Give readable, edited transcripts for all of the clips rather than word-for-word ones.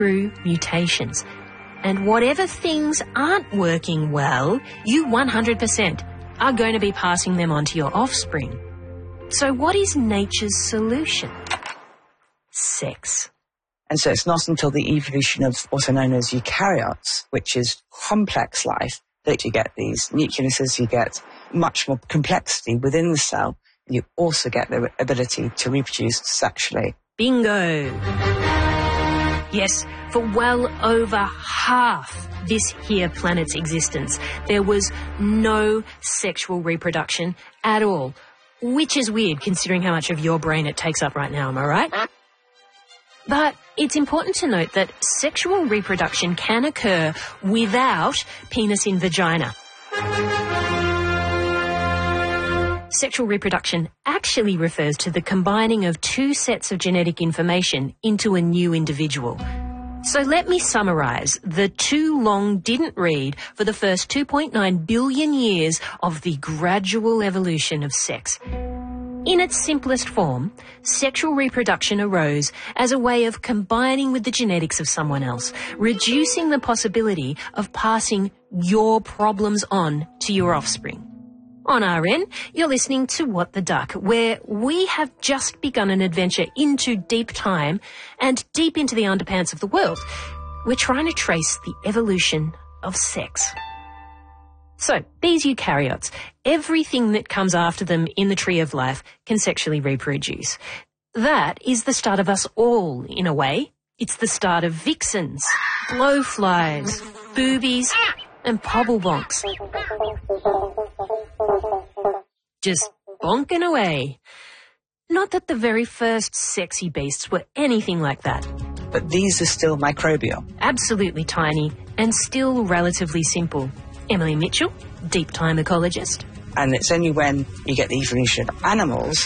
through mutations. And whatever things aren't working well, you 100% are going to be passing them on to your offspring. So what is nature's solution? Sex. And so it's not until the evolution of also known as eukaryotes, which is complex life, that you get these nucleuses, you get much more complexity within the cell, and you also get the ability to reproduce sexually. Bingo! Yes, for well over half this here planet's existence, there was no sexual reproduction at all, which is weird considering how much of your brain it takes up right now, am I right? But it's important to note that sexual reproduction can occur without penis in vagina. Sexual reproduction actually refers to the combining of two sets of genetic information into a new individual. So let me summarise the too long didn't read for the first 2.9 billion years of the gradual evolution of sex. In its simplest form, sexual reproduction arose as a way of combining with the genetics of someone else, reducing the possibility of passing your problems on to your offspring. On RN, you're listening to What the Duck, where we have just begun an adventure into deep time and deep into the underpants of the world. We're trying to trace the evolution of sex. So, these eukaryotes, everything that comes after them in the tree of life can sexually reproduce. That is the start of us all, in a way. It's the start of vixens, blowflies, boobies, and pobblebonks. Just bonking away. Not that the very first sexy beasts were anything like that. But these are still microbial. Absolutely tiny and still relatively simple. Emily Mitchell, deep time ecologist. And it's only when you get the evolution of animals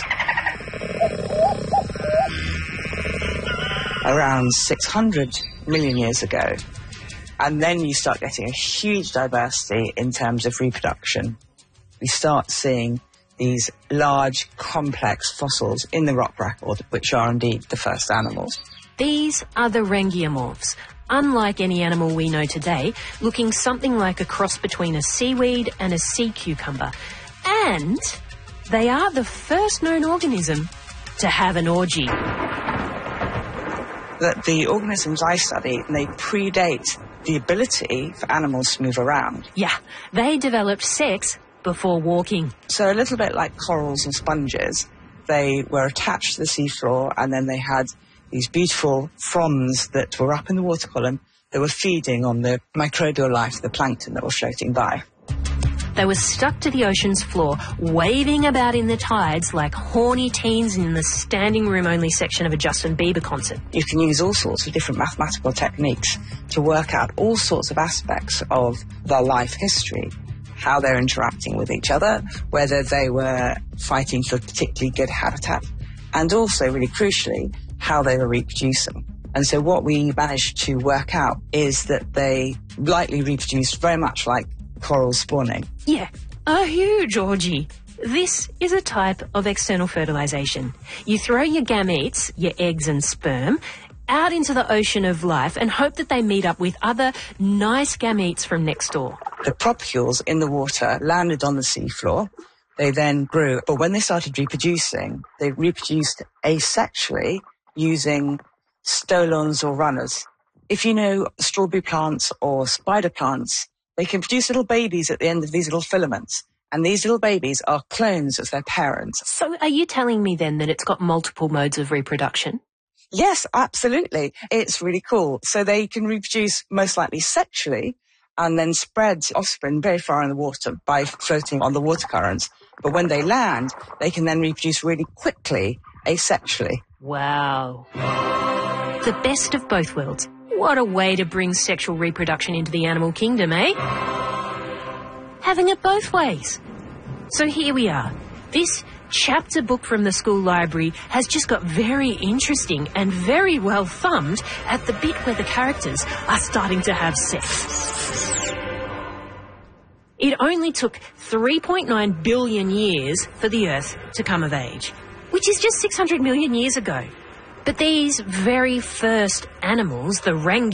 around 600 million years ago, and then you start getting a huge diversity in terms of reproduction. We start seeing these large, complex fossils in the rock record, which are indeed the first animals. These are the Rangiomorphs. Unlike any animal we know today, looking something like a cross between a seaweed and a sea cucumber. And they are the first known organism to have an orgy. The organisms I study, they predate the ability for animals to move around. Yeah, they developed sex before walking. So a little bit like corals and sponges, they were attached to the seafloor, and then they had these beautiful fronds that were up in the water column that were feeding on the microbial life, the plankton that were floating by. They were stuck to the ocean's floor, waving about in the tides like horny teens in the standing room only section of a Justin Bieber concert. You can use all sorts of different mathematical techniques to work out all sorts of aspects of their life history, how they're interacting with each other, whether they were fighting for particularly good habitat, and also, really crucially, how they were reproducing. And so what we managed to work out is that they likely reproduced very much like coral spawning. Yeah, a huge orgy. This is a type of external fertilization. You throw your gametes, your eggs and sperm, out into the ocean of life and hope that they meet up with other nice gametes from next door. The propagules in the water landed on the seafloor. They then grew, but when they started reproducing, they reproduced asexually using stolons or runners. If you know strawberry plants or spider plants, they can produce little babies at the end of these little filaments. And these little babies are clones of their parents. So are you telling me then that it's got multiple modes of reproduction? Yes, absolutely. It's really cool. So they can reproduce most likely sexually and then spread offspring very far in the water by floating on the water currents. But when they land, they can then reproduce really quickly asexually. Wow. The best of both worlds. What a way to bring sexual reproduction into the animal kingdom, eh? Having it both ways. So here we are. This chapter book from the school library has just got very interesting and very well thumbed at the bit where the characters are starting to have sex. It only took 3.9 billion years for the Earth to come of age, which is just 600 million years ago. But these very first animals, the